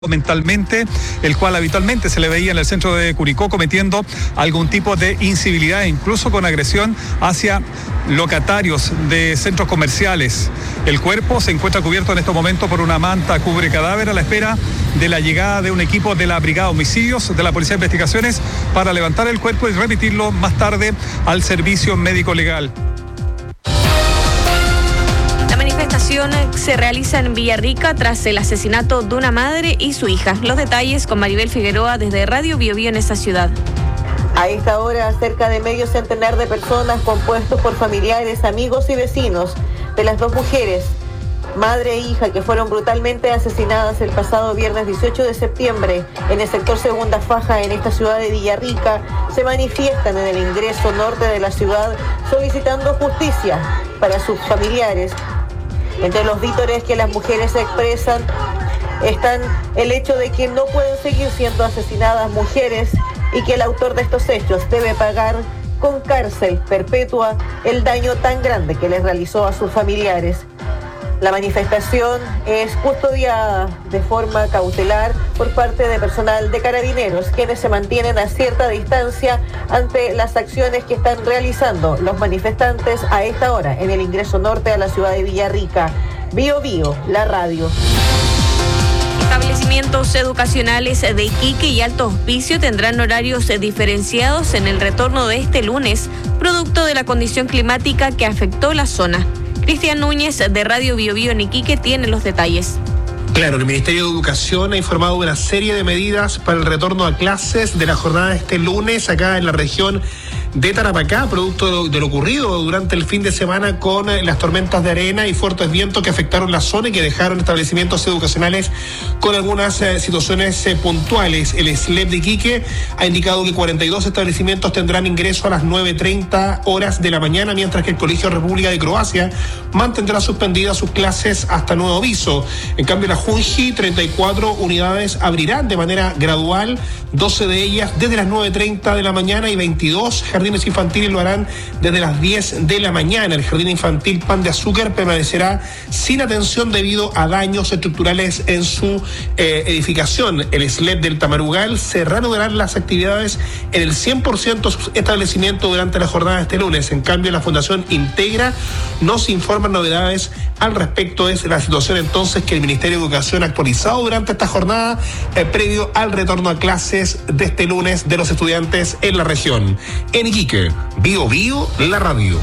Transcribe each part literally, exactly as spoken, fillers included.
mentalmente, el cual habitualmente se le veía en el centro de Curicó cometiendo algún tipo de incivilidad, incluso con agresión hacia locatarios de centros comerciales. El cuerpo se encuentra cubierto en estos momentos por una manta cubre cadáver a la espera de la llegada de un equipo de la Brigada de Homicidios de la Policía de Investigaciones para levantar el cuerpo y remitirlo más tarde al servicio médico legal. La manifestación se realiza en Villarrica tras el asesinato de una madre y su hija. Los detalles con Maribel Figueroa desde Radio Bio Bio en esa ciudad. A esta hora, cerca de medio centenar de personas compuestos por familiares, amigos y vecinos de las dos mujeres, madre e hija, que fueron brutalmente asesinadas el pasado viernes dieciocho de septiembre en el sector Segunda Faja en esta ciudad de Villarrica, se manifiestan en el ingreso norte de la ciudad solicitando justicia para sus familiares. Entre los vítores que las mujeres expresan están el hecho de que no pueden seguir siendo asesinadas mujeres y que el autor de estos hechos debe pagar con cárcel perpetua el daño tan grande que les realizó a sus familiares. La manifestación es custodiada de forma cautelar por parte de personal de Carabineros, quienes se mantienen a cierta distancia ante las acciones que están realizando los manifestantes a esta hora en el ingreso norte a la ciudad de Villarrica. Bio Bio, la radio. Establecimientos educacionales de Iquique y Alto Hospicio tendrán horarios diferenciados en el retorno de este lunes, producto de la condición climática que afectó la zona. Cristian Núñez de Radio Bio Bio en Iquique tiene los detalles. Claro, el Ministerio de Educación ha informado de una serie de medidas para el retorno a clases de la jornada de este lunes acá en la región de Tarapacá, producto de lo, de lo ocurrido durante el fin de semana con eh, las tormentas de arena y fuertes vientos que afectaron la zona y que dejaron establecimientos educacionales con algunas eh, situaciones eh, puntuales. El S L E P de Iquique ha indicado que cuarenta y dos establecimientos tendrán ingreso a las nueve treinta horas de la mañana, mientras que el Colegio República de Croacia mantendrá suspendidas sus clases hasta nuevo aviso. En cambio, la Junji, treinta y cuatro unidades abrirán de manera gradual, doce de ellas desde las nueve treinta de la mañana y veintidós jardines infantiles lo harán desde las diez de la mañana. El jardín infantil Pan de Azúcar permanecerá sin atención debido a daños estructurales en su eh, edificación. El S L E P del Tamarugal se reanudarán las actividades en el cien por ciento de sus establecimientos durante la jornada de este lunes. En cambio, la Fundación Integra no se informan novedades al respecto. Es la situación entonces que el Ministerio de Educación ha actualizado durante esta jornada eh, previo al retorno a clases de este lunes de los estudiantes en la región. En Iquique, Bio Bio, la radio.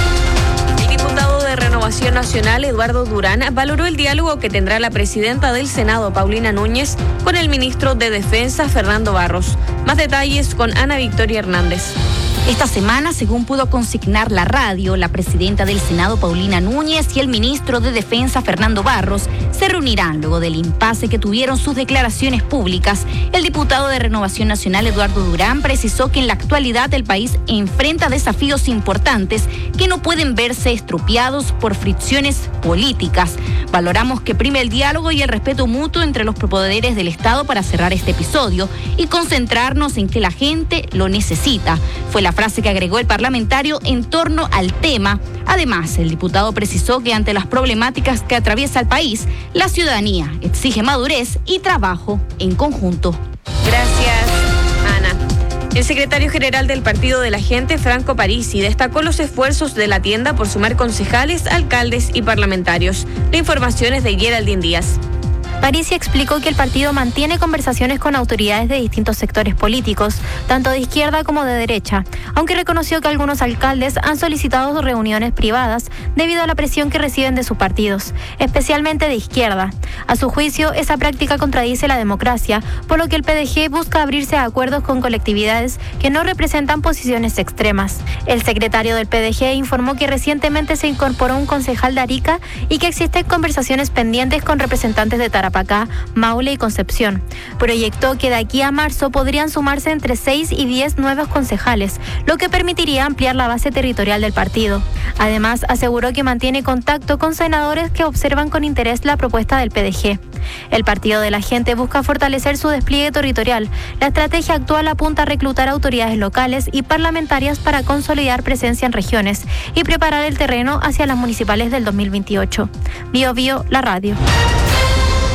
El diputado de Renovación Nacional, Eduardo Durán, valoró el diálogo que tendrá la presidenta del Senado, Paulina Núñez, con el ministro de Defensa, Fernando Barros. Más detalles con Ana Victoria Hernández. Esta semana, según pudo consignar la radio, la presidenta del Senado, Paulina Núñez, y el ministro de Defensa, Fernando Barros, se reunirán luego del impasse que tuvieron sus declaraciones públicas. El diputado de Renovación Nacional, Eduardo Durán, precisó que en la actualidad el país enfrenta desafíos importantes que no pueden verse estropeados por fricciones políticas. Valoramos que prime el diálogo y el respeto mutuo entre los poderes del Estado para cerrar este episodio y concentrarnos en que la gente lo necesita. Fue la frase que agregó el parlamentario en torno al tema. Además, el diputado precisó que ante las problemáticas que atraviesa el país, la ciudadanía exige madurez y trabajo en conjunto. Gracias, Ana. El secretario general del Partido de la Gente, Franco Parisi, destacó los esfuerzos de la tienda por sumar concejales, alcaldes y parlamentarios. La información es de Geraldine Díaz. Parisi explicó que el partido mantiene conversaciones con autoridades de distintos sectores políticos, tanto de izquierda como de derecha, aunque reconoció que algunos alcaldes han solicitado reuniones privadas debido a la presión que reciben de sus partidos, especialmente de izquierda. A su juicio, esa práctica contradice la democracia, por lo que el P D G busca abrirse a acuerdos con colectividades que no representan posiciones extremas. El secretario del P D G informó que recientemente se incorporó un concejal de Arica y que existen conversaciones pendientes con representantes de Tarapacá, Maule y Concepción. Proyectó que de aquí a marzo podrían sumarse entre seis y diez nuevos concejales, lo que permitiría ampliar la base territorial del partido. Además, aseguró que mantiene contacto con senadores que observan con interés la propuesta del P D G. El Partido de la Gente busca fortalecer su despliegue territorial. La estrategia actual apunta a reclutar autoridades locales y parlamentarias para consolidar presencia en regiones y preparar el terreno hacia las municipales del dos mil veintiocho. Bio Bio, la radio.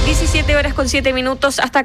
diecisiete horas con siete minutos. Hasta